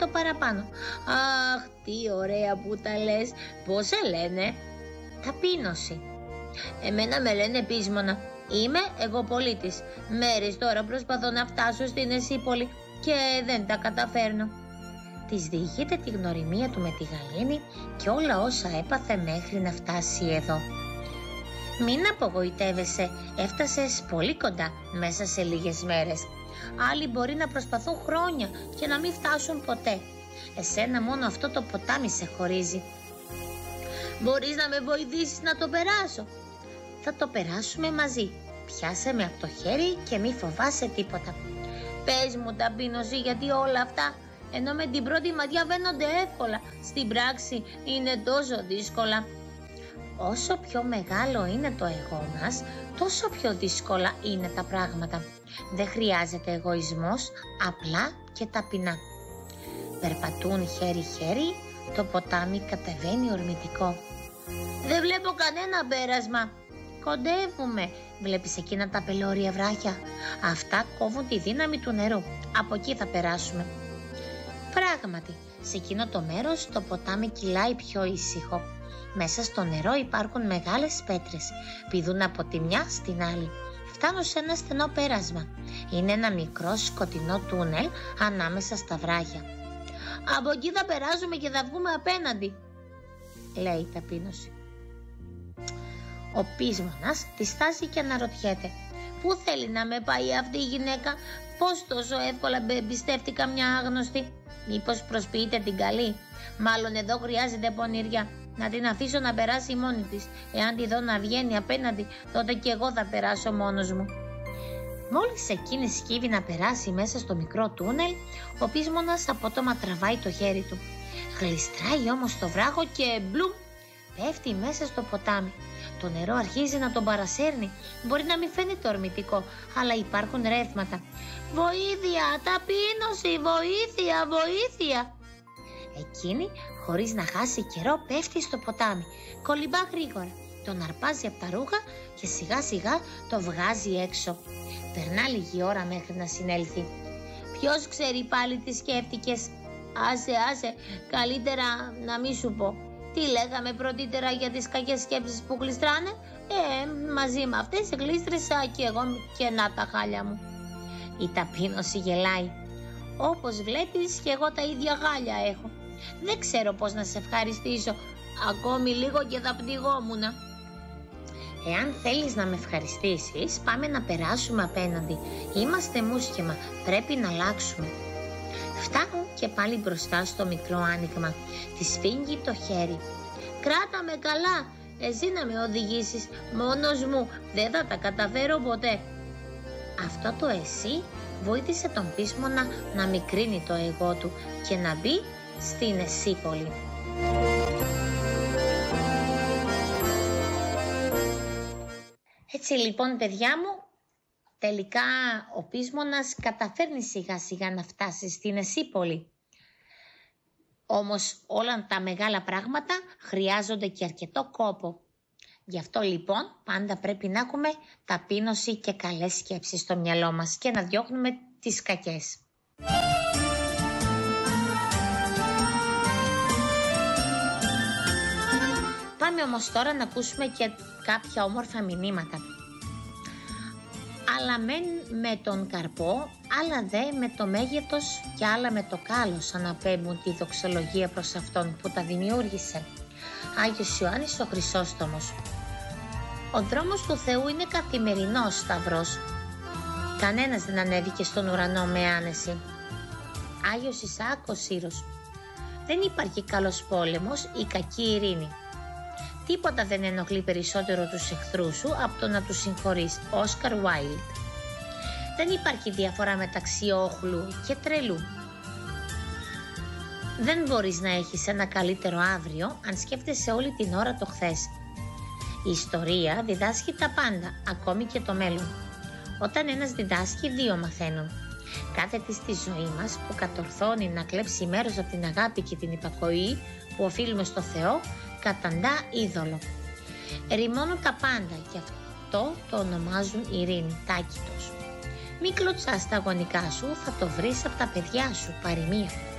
το παραπάνω. Αχ, τι ωραία που τα λες. Πώς σε λένε? Ταπείνωση. Εμένα με λένε Πείσμωνα. Είμαι εγώ πολίτης. Μέρες τώρα προσπαθώ να φτάσω στην Εσύπολη και δεν τα καταφέρνω. Της διηγείται τη γνωριμία του με τη Γαλήνη και όλα όσα έπαθε μέχρι να φτάσει εδώ. Μην απογοητεύεσαι, έφτασες πολύ κοντά μέσα σε λίγες μέρες. Άλλοι μπορεί να προσπαθούν χρόνια και να μην φτάσουν ποτέ. Εσένα μόνο αυτό το ποτάμι σε χωρίζει. Μπορείς να με βοηθήσεις να το περάσω? Θα το περάσουμε μαζί. Πιάσε με από το χέρι και μη φοβάσαι τίποτα. Πες μου ταπείνωση, γιατί όλα αυτά, ενώ με την πρώτη ματιά φαίνονται εύκολα, στην πράξη είναι τόσο δύσκολα. Όσο πιο μεγάλο είναι το εγώ μας, τόσο πιο δύσκολα είναι τα πράγματα. Δεν χρειάζεται εγωισμός, απλά και ταπεινά. Περπατούν χέρι-χέρι, το ποτάμι κατεβαίνει ορμητικό. Δεν βλέπω κανένα πέρασμα. Κοντεύουμε. Βλέπεις εκείνα τα πελώρια βράχια? Αυτά κόβουν τη δύναμη του νερού. Από εκεί θα περάσουμε. Πράγματι, σε εκείνο το μέρος το ποτάμι κυλάει πιο ήσυχο. Μέσα στο νερό υπάρχουν μεγάλες πέτρες. Πηδούν από τη μια στην άλλη. Φτάνουν σε ένα στενό πέρασμα. Είναι ένα μικρό σκοτεινό τούνελ ανάμεσα στα βράχια. Από εκεί θα περάσουμε και θα βγούμε απέναντι, λέει η ταπείνωση. Ο Πείσμονας τη στάζει και αναρωτιέται. Πού θέλει να με πάει αυτή η γυναίκα? Πώς τόσο εύκολα εμπιστεύτηκα μια άγνωστη? Μήπως προσποιείται την καλή? Μάλλον εδώ χρειάζεται πονηριά. Να την αφήσω να περάσει μόνη της. Εάν τη δω να βγαίνει απέναντι, τότε και εγώ θα περάσω μόνος μου. Μόλις εκείνη σκύβει να περάσει μέσα στο μικρό τούνελ, ο Πείσμονας απότομα τραβάει το χέρι του. Γλιστράει όμως το βράχο και μπλουμ, πέφτει μέσα στο ποτάμι. Το νερό αρχίζει να τον παρασέρνει. Μπορεί να μην φαίνεται ορμητικό, αλλά υπάρχουν ρεύματα. Βοήθεια, ταπείνωση, βοήθεια, βοήθεια! Εκείνη, χωρίς να χάσει καιρό, πέφτει στο ποτάμι. Κολυμπά γρήγορα, τον αρπάζει από τα ρούχα και σιγά σιγά το βγάζει έξω. Περνά λίγη ώρα μέχρι να συνέλθει. Ποιος ξέρει πάλι τι σκέφτηκες? Άσε, καλύτερα να μη σου πω. Τι λέγαμε πρωτήτερα για τις κακές σκέψεις που γλιστράνε? Μαζί με αυτές γλίστρισα και εγώ και να τα χάλια μου. Η ταπείνωση γελάει. Όπως βλέπεις και εγώ τα ίδια χάλια έχω. Δεν ξέρω πώς να σε ευχαριστήσω. Ακόμη λίγο και θα πνιγόμουν. Εάν θέλεις να με ευχαριστήσεις, πάμε να περάσουμε απέναντι. Είμαστε μουσχεμα, πρέπει να αλλάξουμε. Φτάνουν και πάλι μπροστά στο μικρό άνοιγμα. Τη σφίγγει το χέρι. Κράτα με καλά, εσύ να με οδηγήσεις. Μόνος μου δεν θα τα καταφέρω ποτέ. Αυτό το εσύ βοήθησε τον Πείσμονα να μικρύνει το εγώ του και να μπει στην Εσύπολη. Έτσι λοιπόν, παιδιά μου, τελικά ο Πείσμονας καταφέρνει σιγά σιγά να φτάσει στην Εσύπολη. Όμως όλα τα μεγάλα πράγματα χρειάζονται και αρκετό κόπο. Γι' αυτό λοιπόν πάντα πρέπει να έχουμε ταπείνωση και καλές σκέψεις στο μυαλό μας και να διώχνουμε τις κακές. Πάμε όμως τώρα να ακούσουμε και κάποια όμορφα μηνύματα. Άλλα μεν με τον καρπό, άλλα δε με το μέγεθος και άλλα με το κάλος αναπέμπουν τη δοξολογία προς Αυτόν που τα δημιούργησε. Άγιος Ιωάννης ο Χρυσόστομος. Ο δρόμος του Θεού είναι καθημερινός σταυρός. Κανένας δεν ανέβηκε στον ουρανό με άνεση. Άγιος Ισαάκ ο Σύρος. Δεν υπάρχει καλός πόλεμος ή κακή ειρήνη. Τίποτα δεν ενοχλεί περισσότερο τους εχθρούς σου από το να τους συγχωρείς. Όσκαρ Βάιλντ. Δεν υπάρχει διαφορά μεταξύ όχλου και τρελού. Δεν μπορείς να έχεις ένα καλύτερο αύριο αν σκέφτεσαι όλη την ώρα το χθες. Η ιστορία διδάσκει τα πάντα, ακόμη και το μέλλον. Όταν ένας διδάσκει, δύο μαθαίνουν. Κάθε τι στη ζωή μας που κατορθώνει να κλέψει μέρος από την αγάπη και την υπακοή που οφείλουμε στο Θεό, καταντά είδωλο. Ερημώνουν τα πάντα και αυτό το ονομάζουν ειρήνη, τάκητος. Μη κλωτσάς τα γονικά σου, θα το βρεις από τα παιδιά σου, παροιμία.